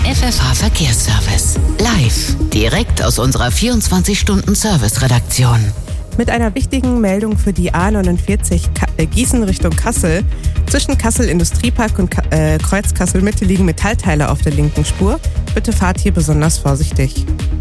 FFH Verkehrsservice. Live, direkt aus unserer 24-Stunden-Service-Redaktion. Mit einer wichtigen Meldung für die A49 Gießen Richtung Kassel. Zwischen Kassel Industriepark und Kreuz Kassel Mitte liegen Metallteile auf der linken Spur. Bitte fahrt hier besonders vorsichtig.